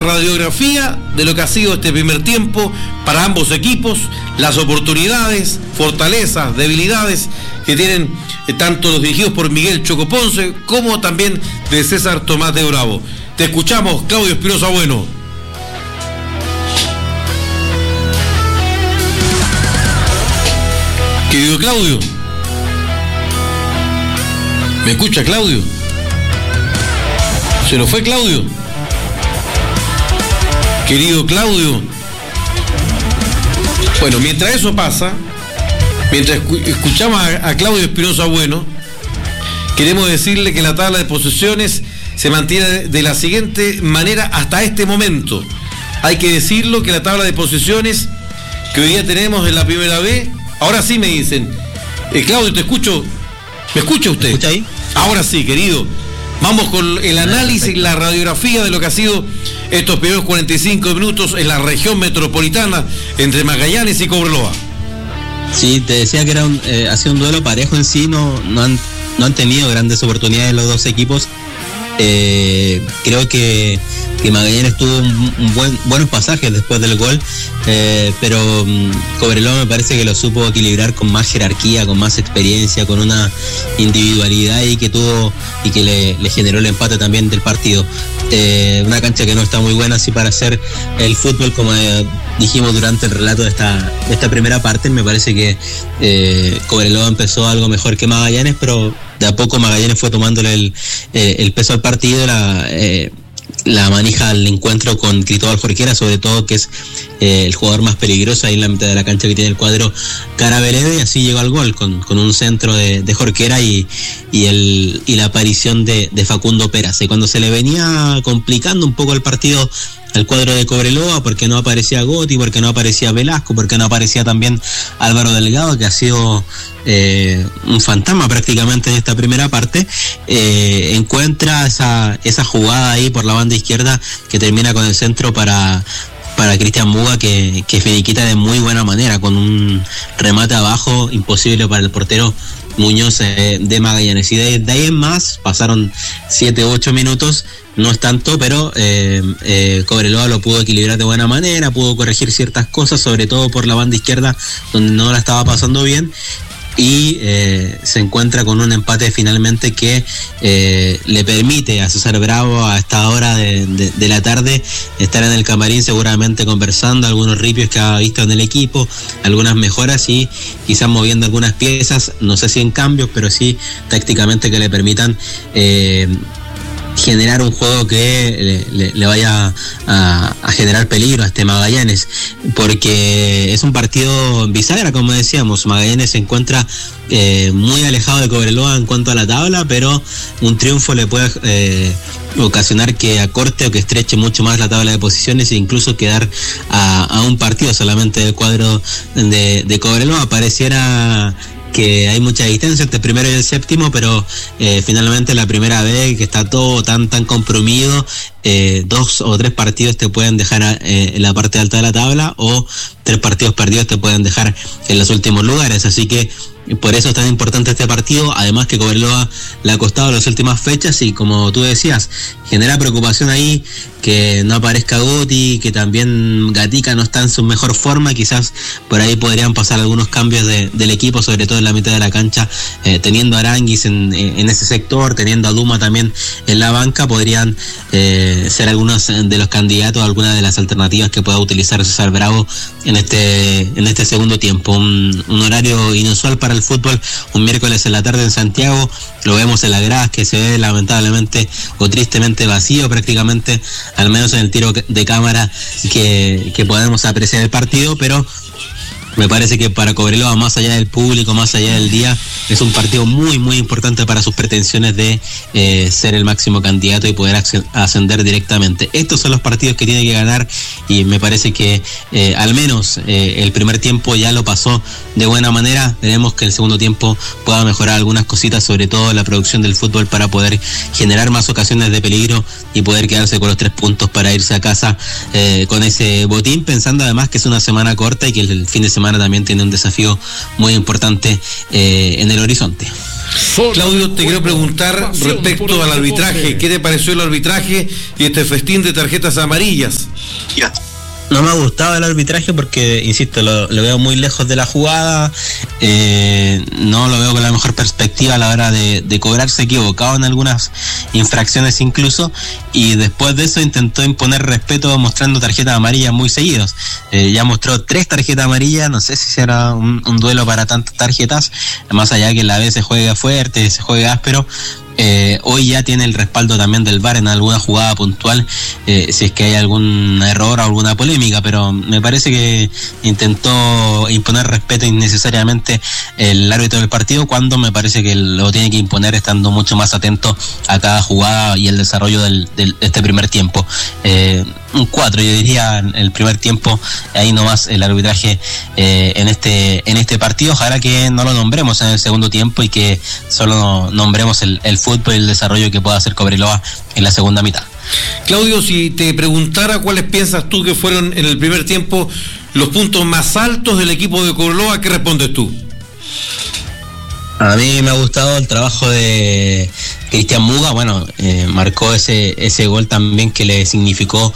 radiografía de lo que ha sido este primer tiempo para ambos equipos, las oportunidades, fortalezas, debilidades que tienen tanto los dirigidos por Miguel Choco Ponce como también de César Tomás de Bravo. Te escuchamos, Claudio Espinosa Bueno. Querido Claudio, ¿me escucha, Claudio? ¿Se nos fue Claudio? Querido Claudio. Bueno, mientras eso pasa, mientras escuchamos a Claudio Espinosa Bueno, queremos decirle que la tabla de posiciones se mantiene de la siguiente manera hasta este momento. Hay que decirlo que la tabla de posiciones que hoy día tenemos en la primera B, ahora sí me dicen, Claudio, te escucho. ¿Me escucha usted? ¿Me escucha ahí? Ahora sí, querido. Vamos con el análisis, la radiografía de lo que ha sido estos primeros 45 minutos en la región metropolitana entre Magallanes y Cobreloa. Sí, te decía que ha sido un duelo parejo en sí, no han tenido grandes oportunidades los dos equipos. Creo que Magallanes tuvo buenos pasajes después del gol, pero Cobreloa me parece que lo supo equilibrar con más jerarquía, con más experiencia, con una individualidad y que tuvo y que le generó el empate también del partido. Una cancha que no está muy buena así para hacer el fútbol, como dijimos durante el relato de esta primera parte. Me parece que Cobreloa empezó algo mejor que Magallanes, pero de a poco Magallanes fue tomándole el peso al partido, la manija al encuentro con Cristóbal Jorquera, sobre todo, que es el jugador más peligroso ahí en la mitad de la cancha que tiene el cuadro Caravelede, y así llegó al gol con un centro de Jorquera y la aparición de Facundo Peraza. Y cuando se le venía complicando un poco el partido al cuadro de Cobreloa, porque no aparecía Gotti, porque no aparecía Velasco, porque no aparecía también Álvaro Delgado, que ha sido un fantasma prácticamente en esta primera parte, encuentra esa jugada ahí por la banda izquierda que termina con el centro para Cristian Muga, que finiquita de muy buena manera, con un remate abajo imposible para el portero Muñoz de Magallanes. Y de ahí en más pasaron 7-8 minutos, no es tanto, pero Cobreloa lo pudo equilibrar de buena manera, pudo corregir ciertas cosas, sobre todo por la banda izquierda donde no la estaba pasando bien, y se encuentra con un empate finalmente que le permite a César Bravo a esta hora de la tarde estar en el camarín seguramente conversando algunos ripios que ha visto en el equipo, algunas mejoras y quizás moviendo algunas piezas, no sé si en cambios, pero sí tácticamente que le permitan generar un juego que le vaya a generar peligro a este Magallanes, porque es un partido bisagra, como decíamos. Magallanes se encuentra muy alejado de Cobreloa en cuanto a la tabla, pero un triunfo le puede ocasionar que acorte o que estreche mucho más la tabla de posiciones e incluso quedar a un partido solamente del cuadro de Cobreloa. Pareciera que hay mucha distancia entre el primero y el séptimo, pero finalmente la primera vez que está todo tan comprimido, 2 o 3 partidos te pueden dejar en la parte alta de la tabla, o 3 partidos perdidos te pueden dejar en los últimos lugares, así que por eso es tan importante este partido. Además que Cobreloa le ha costado las últimas fechas y, como tú decías, genera preocupación ahí que no aparezca Gotti, que también Gatica no está en su mejor forma. Quizás por ahí podrían pasar algunos cambios del equipo, sobre todo en la mitad de la cancha, teniendo a Aranguis en ese sector, teniendo a Duma también en la banca, podrían ser algunos de los candidatos, algunas de las alternativas que pueda utilizar César Bravo en este segundo tiempo. Un horario inusual para el fútbol, un miércoles en la tarde en Santiago. Lo vemos en las gradas, que se ve lamentablemente o tristemente vacío prácticamente, al menos en el tiro de cámara que podemos apreciar el partido, pero me parece que para Cobreloa, más allá del público, más allá del día, es un partido muy muy importante para sus pretensiones de ser el máximo candidato y poder ascender directamente. Estos son los partidos que tiene que ganar, y me parece que al menos el primer tiempo ya lo pasó de buena manera. Veremos que el segundo tiempo pueda mejorar algunas cositas, sobre todo la producción del fútbol, para poder generar más ocasiones de peligro y poder quedarse con los 3 puntos para irse a casa con ese botín, pensando además que es una semana corta y que el fin de semana también tiene un desafío muy importante en el horizonte. Claudio, te quiero preguntar respecto al arbitraje. ¿Qué te pareció el arbitraje y este festín de tarjetas amarillas? No me ha gustado el arbitraje porque, insisto, lo veo muy lejos de la jugada, no lo veo con la mejor perspectiva a la hora de cobrarse, equivocado en algunas infracciones incluso, y después de eso intentó imponer respeto mostrando tarjetas amarillas muy seguidos. Ya mostró 3 tarjetas amarillas, no sé si será un duelo para tantas tarjetas, más allá que la vez se juega fuerte, se juega áspero. Hoy ya tiene el respaldo también del VAR en alguna jugada puntual, si es que hay algún error o alguna polémica, pero me parece que intentó imponer respeto innecesariamente el árbitro del partido, cuando me parece que lo tiene que imponer estando mucho más atento a cada jugada y el desarrollo de este primer tiempo. Un 4, yo diría, en el primer tiempo, ahí nomás el arbitraje en este partido. Ojalá que no lo nombremos en el segundo tiempo y que solo nombremos el fútbol y el desarrollo que pueda hacer Cobreloa en la segunda mitad. Claudio, si te preguntara cuáles piensas tú que fueron en el primer tiempo los puntos más altos del equipo de Cobreloa, ¿qué respondes tú? A mí me ha gustado el trabajo de Cristian Muga, marcó ese gol también que le significó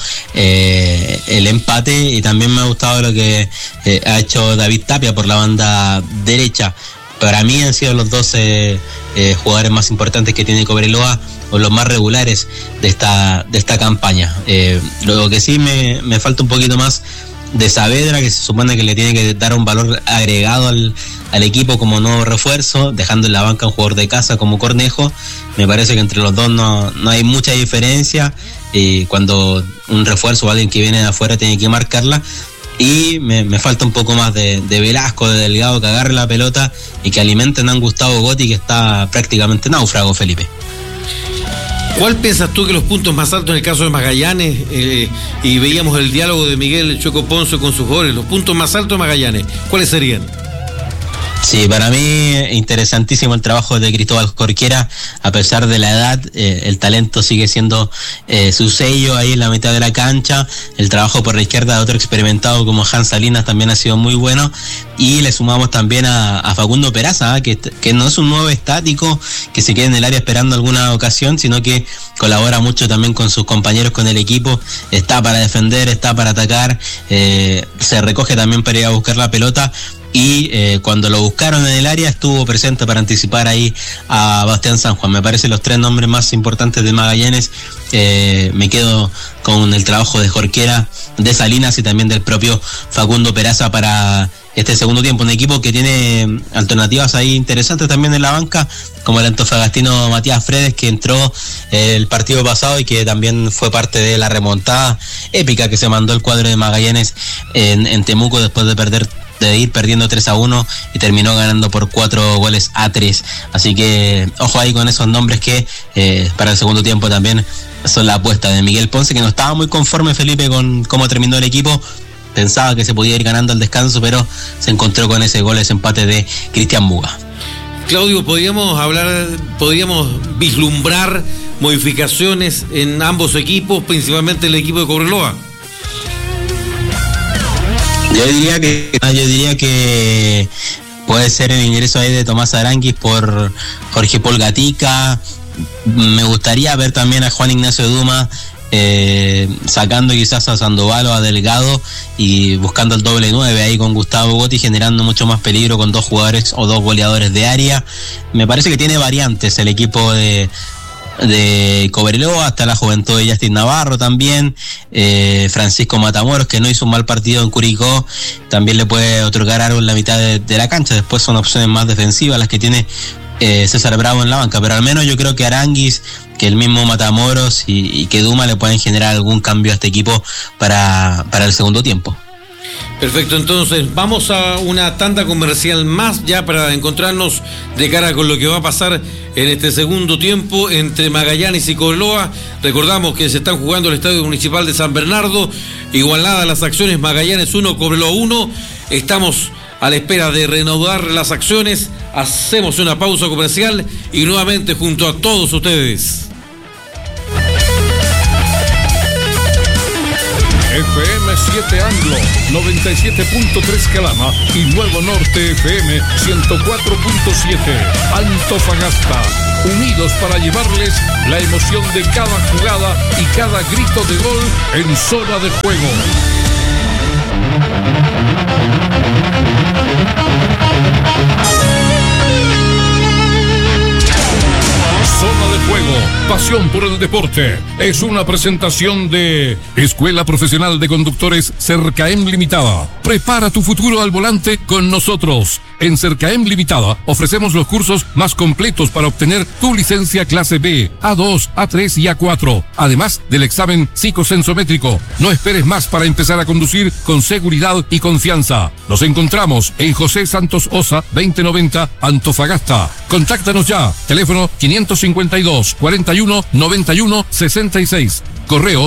el empate, y también me ha gustado lo que ha hecho David Tapia por la banda derecha. Para mí han sido los 12 jugadores más importantes que tiene Cobreloa, o los más regulares de esta campaña. Lo que sí me falta un poquito más de Saavedra, que se supone que le tiene que dar un valor agregado al equipo como nuevo refuerzo, dejando en la banca un jugador de casa como Cornejo. Me parece que entre los dos no hay mucha diferencia, cuando un refuerzo o alguien que viene de afuera tiene que marcarla. Y me falta un poco más de Velasco, de Delgado, que agarre la pelota y que alimenten a un Gustavo Gotti, que está prácticamente náufrago, Felipe. ¿Cuál piensas tú que los puntos más altos en el caso de Magallanes, y veíamos el diálogo de Miguel Choco Ponce con sus jugadores, los puntos más altos de Magallanes, ¿cuáles serían? Sí, para mí interesantísimo el trabajo de Cristóbal Jorquera. A pesar de la edad, el talento sigue siendo su sello ahí en la mitad de la cancha. El trabajo por la izquierda de otro experimentado como Hans Salinas también ha sido muy bueno, y le sumamos también a Facundo Peraza, que no es un nuevo estático que se quede en el área esperando alguna ocasión, sino que colabora mucho también con sus compañeros, con el equipo. Está para defender, está para atacar, se recoge también para ir a buscar la pelota, y cuando lo buscaron en el área estuvo presente para anticipar ahí a Bastián San Juan. Me parece los 3 nombres más importantes de Magallanes. Me quedo con el trabajo de Jorquera, de Salinas y también del propio Facundo Peraza para este segundo tiempo. Un equipo que tiene alternativas ahí interesantes también en la banca, como el antofagastino Matías Fredes, que entró el partido pasado y que también fue parte de la remontada épica que se mandó el cuadro de Magallanes en Temuco, después de ir perdiendo 3-1 y terminó ganando por 4-3. Así que ojo ahí con esos nombres que para el segundo tiempo también son la apuesta de Miguel Ponce, que no estaba muy conforme, Felipe, con cómo terminó el equipo. Pensaba que se podía ir ganando al descanso, pero se encontró con ese empate de Cristian Muga. Claudio, podríamos vislumbrar modificaciones en ambos equipos, principalmente el equipo de Cobreloa. Yo diría que puede ser el ingreso ahí de Tomás Aranguis por Jorge Paul Gatica. Me gustaría ver también a Juan Ignacio Duma sacando quizás a Sandoval o a Delgado y buscando el doble 9 ahí con Gustavo Gotti, generando mucho más peligro con 2 jugadores o 2 goleadores de área. Me parece que tiene variantes el equipo de Cobreloa, hasta la juventud de Justin Navarro también. Francisco Matamoros, que no hizo un mal partido en Curicó, también le puede otorgar algo en la mitad de la cancha. Después son opciones más defensivas las que tiene César Bravo en la banca, pero al menos yo creo que Aranguis, que el mismo Matamoros y que Duma le pueden generar algún cambio a este equipo para el segundo tiempo. Perfecto, entonces vamos a una tanda comercial más ya para encontrarnos de cara con lo que va a pasar en este segundo tiempo entre Magallanes y Cobreloa. Recordamos que se están jugando el Estadio Municipal de San Bernardo, igualadas las acciones, Magallanes 1, Cobreloa 1. Estamos a la espera de reanudar las acciones. Hacemos una pausa comercial y nuevamente junto a todos ustedes. FM 97 Anglo, 97.3 Calama y Nuevo Norte FM 104.7 Antofagasta. Unidos para llevarles la emoción de cada jugada y cada grito de gol en zona de juego. Zona de Juego, pasión por el deporte. Es una presentación de Escuela Profesional de Conductores Cercaem Limitada. Prepara tu futuro al volante con nosotros. En Cercaem Limitada ofrecemos los cursos más completos para obtener tu licencia clase B, A2, A3 y A4, además del examen psicosensométrico. No esperes más para empezar a conducir con seguridad y confianza. Nos encontramos en José Santos Osa, 2090, Antofagasta. Contáctanos ya. Teléfono 552 41 91 66. Correo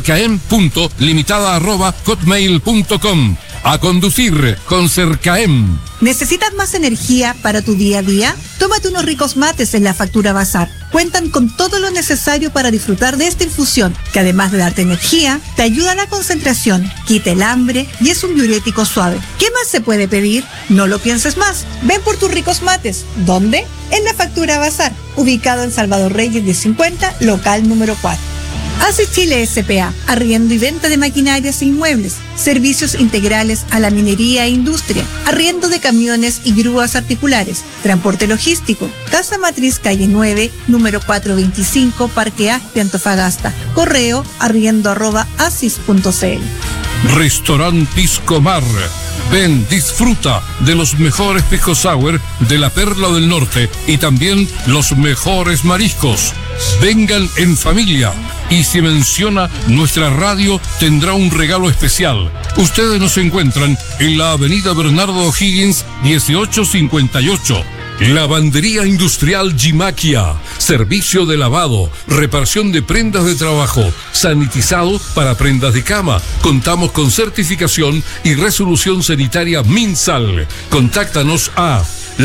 cercaem.limitada@hotmail.com. A conducir con Cercaem. ¿Necesitas más energía para tu día a día? Tómate unos ricos mates en la Factura Bazar. Cuentan con todo lo necesario para disfrutar de esta infusión, que además de darte energía, te ayuda a la concentración, quita el hambre y es un diurético suave. ¿Qué más se puede pedir? No lo pienses más. Ven por tus ricos mates. ¿Dónde? En la Factura Bazar, ubicado en Salvador Reyes 1050, local número 4. ACI Chile S.p.A. Arriendo y venta de maquinarias e inmuebles, servicios integrales a la minería e industria, arriendo de camiones y grúas articulares, transporte logístico, Casa Matriz Calle 9, número 425, Parque Aspe, Antofagasta, correo arriendo@asis.cl. Restaurant Pisco Mar. Ven, disfruta de los mejores pisco sour de la Perla del Norte y también los mejores mariscos. Vengan en familia y si menciona nuestra radio tendrá un regalo especial. Ustedes nos encuentran en la avenida Bernardo O'Higgins 1858. Lavandería Industrial Gimaquia. Servicio de lavado, reparación de prendas de trabajo, sanitizado para prendas de cama. Contamos con certificación y resolución sanitaria MinSal. Contáctanos a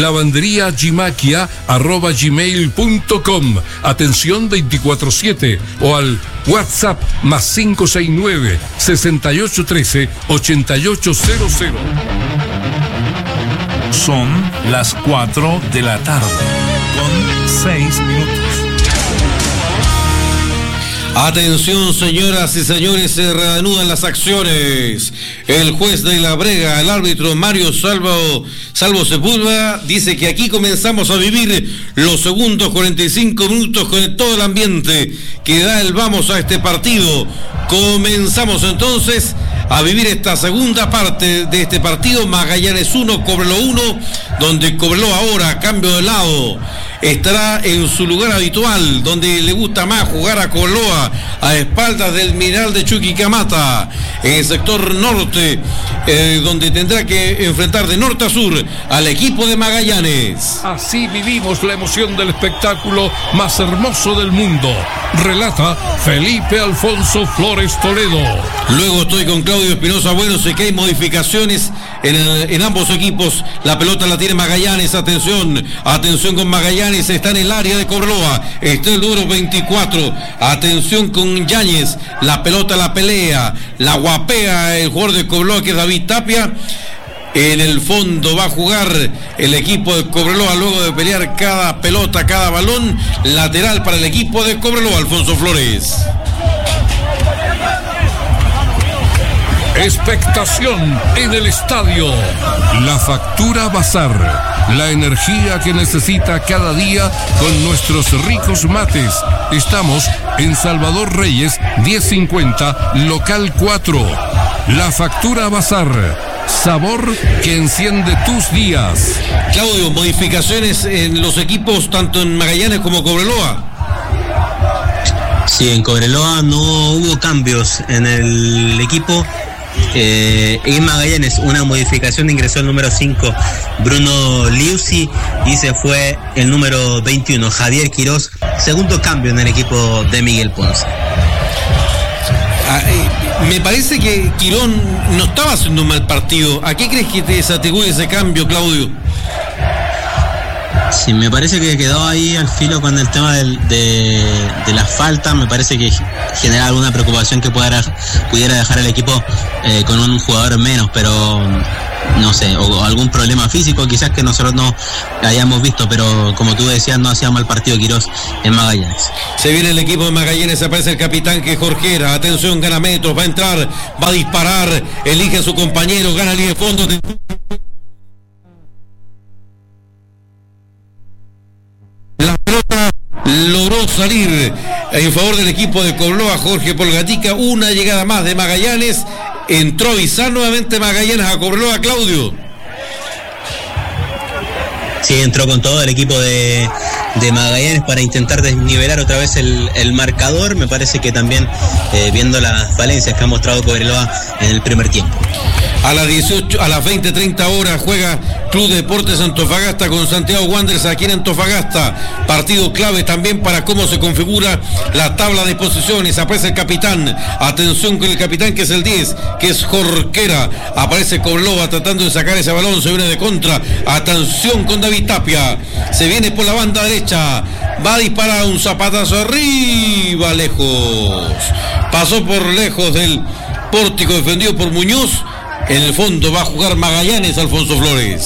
lavanderiagimaquia@gmail.com. Atención 24/7 o al WhatsApp +569 6813 8800. Son las 4 de la tarde, con 6 minutos. Atención, señoras y señores, se reanudan las acciones. El juez de La Brega, el árbitro Mario Salvo Sepúlveda, dice que aquí comenzamos a vivir los segundos 45 minutos con todo el ambiente que da el vamos a este partido. Comenzamos entonces a vivir esta segunda parte de este partido. Magallanes 1, Cobreloa 1, donde Cobreloa ahora, cambio de lado, estará en su lugar habitual, donde le gusta más jugar a Cobreloa, a espaldas del Mineral de Chuquicamata, en el sector norte, donde tendrá que enfrentar de norte a sur al equipo de Magallanes. Así vivimos la emoción del espectáculo más hermoso del mundo. Relata Felipe Alfonso Flores Toledo. Luego estoy con Claudio Espinosa. Bueno, sé que hay modificaciones en ambos equipos. La pelota la tiene Magallanes. Atención con Magallanes. Está en el área de Cobreloa. Está el número 24. Atención con Yáñez. La pelota la pelea. La guapea el jugador de Cobreloa, que es David Tapia. En el fondo va a jugar el equipo de Cobreloa luego de pelear cada pelota, cada balón. Lateral para el equipo de Cobreloa, Alfonso Flores. Expectación en el estadio. La Factura Bazar. La energía que necesita cada día con nuestros ricos mates. Estamos en Salvador Reyes 1050, local 4. La Factura Bazar. Sabor que enciende tus días. Claudio, modificaciones en los equipos tanto en Magallanes como Cobreloa. Sí, en Cobreloa no hubo cambios en el equipo. En Magallanes una modificación, ingresó el número 5 Bruno Liuzzi y se fue el número 21 Javier Quirós. Segundo cambio en el equipo de Miguel Ponce. Me parece que Quirón no estaba haciendo un mal partido. ¿A qué crees que te desatribuye ese cambio, Claudio? Sí, me parece que quedó ahí al filo con el tema de las faltas. Me parece que genera alguna preocupación que pudiera dejar el equipo con un jugador menos, pero no sé, o algún problema físico quizás que nosotros no hayamos visto, pero como tú decías, no hacía mal partido Quirós en Magallanes. Se viene el equipo de Magallanes, aparece el capitán que es Jorquera, atención, gana metros, va a entrar, va a disparar, elige a su compañero, gana línea de fondo. La pelota logró salir en favor del equipo de Cobreloa, Jorge Polgatica, una llegada más de Magallanes, entró Izar nuevamente Magallanes a Cobreloa, Claudio. Sí, entró con todo el equipo de Magallanes para intentar desnivelar otra vez el marcador. Me parece que también viendo las falencias que ha mostrado Cobreloa en el primer tiempo. A las 20:30 horas juega Club Deportes Antofagasta con Santiago Wanderers aquí en Antofagasta. Partido clave también para cómo se configura la tabla de posiciones. Aparece el capitán. Atención con el capitán que es el 10, que es Jorquera. Aparece Cobreloa tratando de sacar ese balón. Se viene de contra. Atención con David Tapia. Se viene por la banda derecha. Va a disparar un zapatazo arriba, lejos. Pasó por lejos del pórtico defendido por Muñoz. En el fondo va a jugar Magallanes, Alfonso Flores.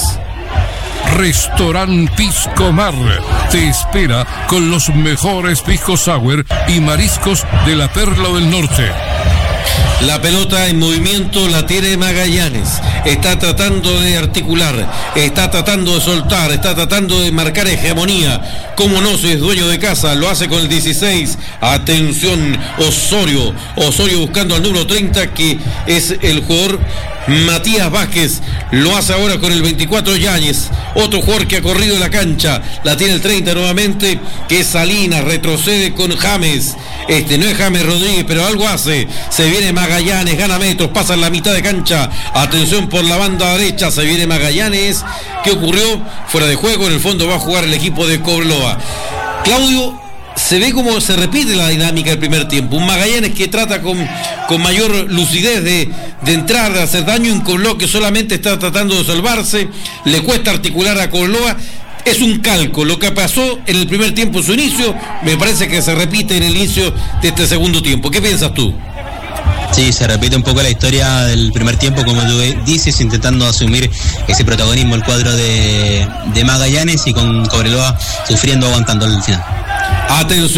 Restaurant Pisco Mar te espera con los mejores pisco sour y mariscos de la Perla del Norte. La pelota en movimiento la tiene Magallanes. Está tratando de articular, está tratando de soltar, está tratando de marcar hegemonía. Como no, si es dueño de casa, lo hace con el 16. Atención, Osorio. Osorio buscando al número 30, que es el jugador Matías Vázquez. Lo hace ahora con el 24, Yáñez. Otro jugador que ha corrido la cancha. La tiene el 30 nuevamente, que es Salinas. Retrocede con James. No es James Rodríguez, pero algo hace. Se viene Magallanes, gana metros, pasa en la mitad de cancha. Atención por la banda derecha, se viene Magallanes. ¿Qué ocurrió? Fuera de juego, en el fondo va a jugar el equipo de Cobreloa. Claudio, se ve como se repite la dinámica del primer tiempo. Un Magallanes que trata con mayor lucidez de entrar, de hacer daño. Un Cobreloa que solamente está tratando de salvarse. Le cuesta articular a Cobreloa. Es un calco. Lo que pasó en el primer tiempo, en su inicio, me parece que se repite en el inicio de este segundo tiempo. ¿Qué piensas tú? Sí, se repite un poco la historia del primer tiempo, como tú dices, intentando asumir ese protagonismo el cuadro de Magallanes, y con Cobreloa sufriendo, aguantando el final. Atención.